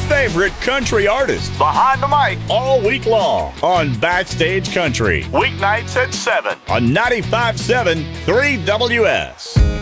favorite country artists Behind the mic all week long on Backstage Country. weeknights at 7. On 95.7 3WS.